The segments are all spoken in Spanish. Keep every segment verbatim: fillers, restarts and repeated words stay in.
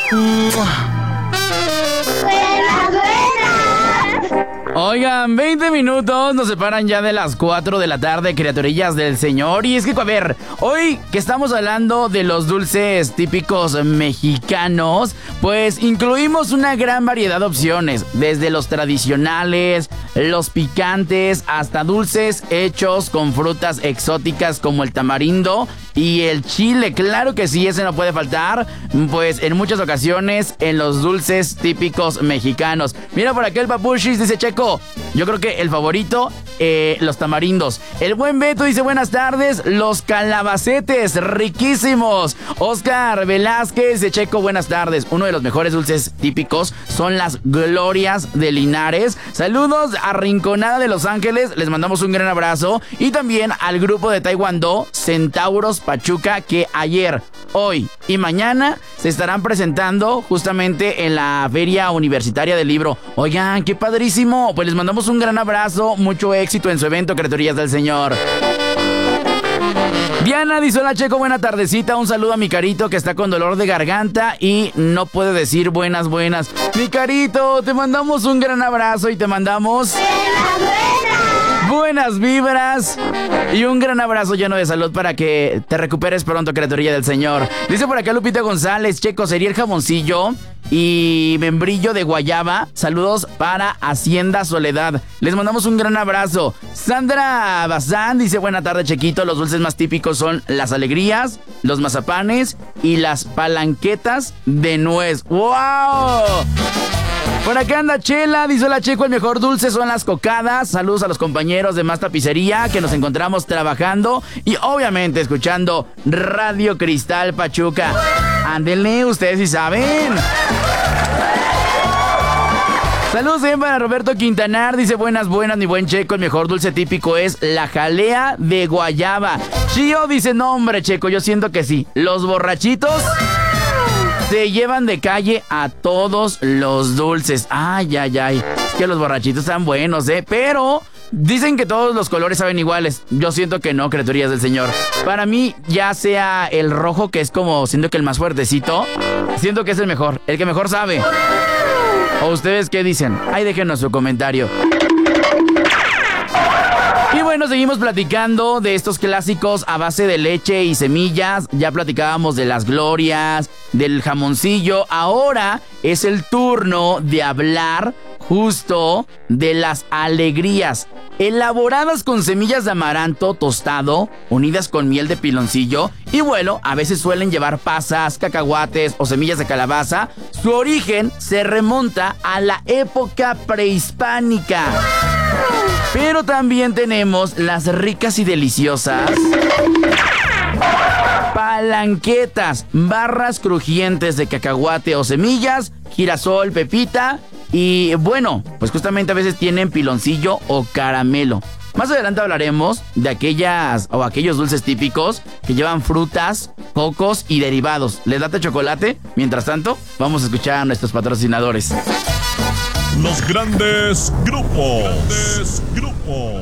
Buenas, buenas. Oigan, veinte minutos nos separan ya de las cuatro de la tarde, criaturillas del Señor. Y es que, a ver, hoy que estamos hablando de los dulces típicos mexicanos, pues incluimos una gran variedad de opciones, desde los tradicionales, los picantes, hasta dulces hechos con frutas exóticas como el tamarindo y el chile. Claro que sí, ese no puede faltar, pues en muchas ocasiones en los dulces típicos mexicanos. Mira por acá el Papushis, dice Checo, yo creo que el favorito, eh, los tamarindos. El buen Beto dice buenas tardes, los calabacetes, riquísimos. Oscar Velázquez de Checo, buenas tardes. Uno de los mejores dulces típicos son las glorias de Linares. Saludos a Rinconada de Los Ángeles, les mandamos un gran abrazo. Y también al grupo de Taekwondo Centauros Pachuca, que ayer, hoy y mañana se estarán presentando justamente en la Feria Universitaria del Libro. Oigan, qué padrísimo. Pues les mandamos un gran abrazo, mucho éxito en su evento, criaturillas del Señor. Diana dice, hola Checo, buena tardecita, un saludo a mi Carito que está con dolor de garganta y no puede decir buenas, buenas. Mi Carito, te mandamos un gran abrazo y te mandamos... Buenas, buenas. Buenas vibras y un gran abrazo lleno de salud para que te recuperes pronto, criaturilla del Señor. Dice por acá Lupita González, Checo, sería el jamoncillo y membrillo de guayaba. Saludos para Hacienda Soledad. Les mandamos un gran abrazo. Sandra Bazán dice, buena tarde Chequito, los dulces más típicos son las alegrías, los mazapanes y las palanquetas de nuez. ¡Wow! Por acá anda Chela, dice hola Checo, el mejor dulce son las cocadas. Saludos a los compañeros de Más Tapicería que nos encontramos trabajando y obviamente escuchando Radio Cristal Pachuca. Ándenle, ustedes sí saben. Saludos también para Roberto Quintanar, dice buenas, buenas, mi buen Checo, el mejor dulce típico es la jalea de guayaba. Chío dice, no hombre Checo, yo siento que sí, los borrachitos se llevan de calle a todos los dulces. Ay, ay, ay, es que los borrachitos están buenos, ¿eh? Pero... dicen que todos los colores saben iguales. Yo siento que no, criaturillas del Señor. Para mí, ya sea el rojo, que es como, siento que el más fuertecito, siento que es el mejor, el que mejor sabe. ¿O ustedes qué dicen? Ahí déjenos su comentario. Y bueno, seguimos platicando de estos clásicos a base de leche y semillas. Ya platicábamos de las glorias, del jamoncillo. Ahora es el turno de hablar justo de las alegrías, elaboradas con semillas de amaranto tostado, unidas con miel de piloncillo. Y bueno, a veces suelen llevar pasas, cacahuates o semillas de calabaza. Su origen se remonta a la época prehispánica. Pero también tenemos las ricas y deliciosas palanquetas, barras crujientes de cacahuate o semillas, girasol, pepita y bueno, pues justamente a veces tienen piloncillo o caramelo. Más adelante hablaremos de aquellas o aquellos dulces típicos que llevan frutas, cocos y derivados. ¿Les late chocolate? Mientras tanto, vamos a escuchar a nuestros patrocinadores. Los grandes grupos. Grandes grupos.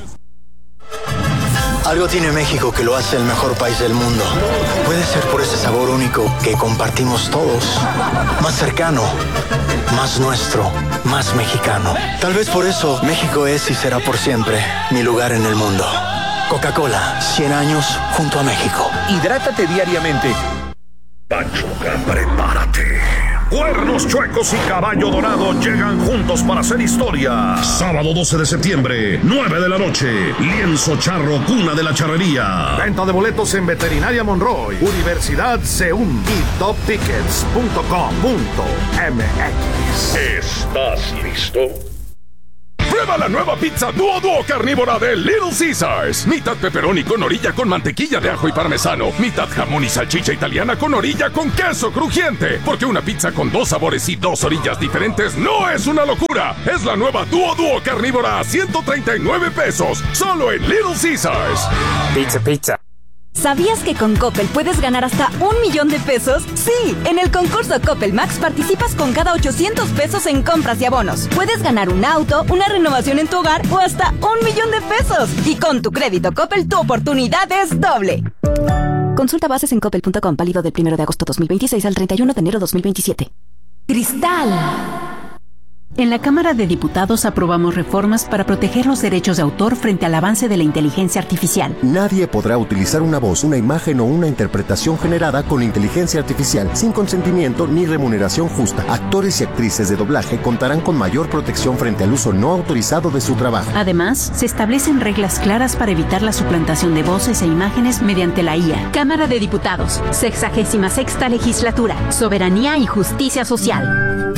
Algo tiene México que lo hace el mejor país del mundo. Puede ser por ese sabor único que compartimos todos. Más cercano, más nuestro, más mexicano. Tal vez por eso México es y será por siempre mi lugar en el mundo. Coca-Cola, cien años junto a México. Hidrátate diariamente. Pachuca, prepárate. Cuernos Chuecos y Caballo Dorado llegan juntos para hacer historia. Sábado doce de septiembre, nueve de la noche. Lienzo Charro, cuna de la charrería. Venta de boletos en Veterinaria Monroy, Universidad Seúl y top tickets punto com punto m x. ¿Estás listo? Prueba la nueva pizza Duo Duo carnívora de Little Caesars. Mitad pepperoni con orilla con mantequilla de ajo y parmesano. Mitad jamón y salchicha italiana con orilla con queso crujiente. Porque una pizza con dos sabores y dos orillas diferentes no es una locura. Es la nueva Duo Duo carnívora a ciento treinta y nueve pesos. Solo en Little Caesars. Pizza, pizza. ¿Sabías que con Coppel puedes ganar hasta un millón de pesos? Sí, en el concurso Coppel Max participas con cada ochocientos pesos en compras y abonos. Puedes ganar un auto, una renovación en tu hogar o hasta un millón de pesos. Y con tu crédito Coppel tu oportunidad es doble. Consulta bases en coppel punto com, válido del primero de agosto dos mil veintiséis al treinta y uno de enero dos mil veintisiete. Cristal. En la Cámara de Diputados aprobamos reformas para proteger los derechos de autor frente al avance de la inteligencia artificial. Nadie podrá utilizar una voz, una imagen o una interpretación generada con inteligencia artificial sin consentimiento ni remuneración justa. Actores y actrices de doblaje contarán con mayor protección frente al uso no autorizado de su trabajo. Además, se establecen reglas claras para evitar la suplantación de voces e imágenes mediante la I A. Cámara de Diputados, sexagésima sexta legislatura, soberanía y justicia social.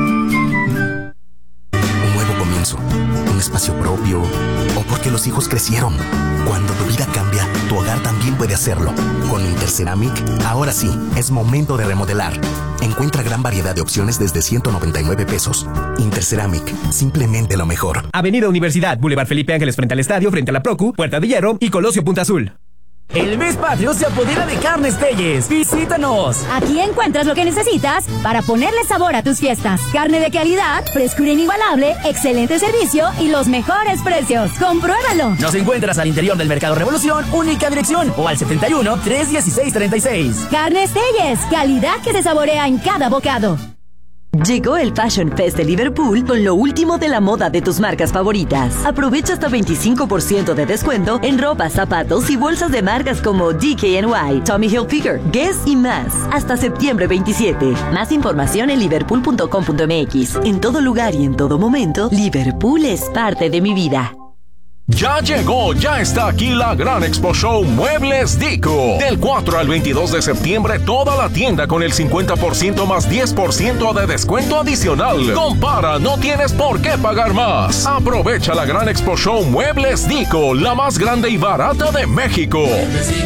Un espacio propio, o porque los hijos crecieron. Cuando tu vida cambia, tu hogar también puede hacerlo. Con Interceramic, ahora sí, es momento de remodelar. Encuentra gran variedad de opciones desde ciento noventa y nueve pesos. Interceramic, simplemente lo mejor. Avenida Universidad, Boulevard Felipe Ángeles frente al estadio, frente a la Procu, Puerta de Hierro y Colosio Punta Azul. El mes patrio se apodera de Carnes Telles. ¡Visítanos! Aquí encuentras lo que necesitas para ponerle sabor a tus fiestas. Carne de calidad, frescura inigualable, excelente servicio y los mejores precios. ¡Compruébalo! Nos encuentras al interior del Mercado Revolución, única dirección, o al setenta y uno, trescientos dieciséis, treinta y seis. Carnes Telles, calidad que se saborea en cada bocado. Llegó el Fashion Fest de Liverpool con lo último de la moda de tus marcas favoritas. Aprovecha hasta veinticinco por ciento de descuento en ropa, zapatos y bolsas de marcas como D K N Y, Tommy Hilfiger, Guess y más. Hasta septiembre veintisiete. Más información en liverpool punto com punto m x. En todo lugar y en todo momento, Liverpool es parte de mi vida. Ya llegó, ya está aquí la Gran Expo Show Muebles Dico. Del cuatro al veintidós de septiembre, toda la tienda con el cincuenta por ciento más diez por ciento de descuento adicional. Compara, no tienes por qué pagar más. Aprovecha la Gran Expo Show Muebles Dico, la más grande y barata de México.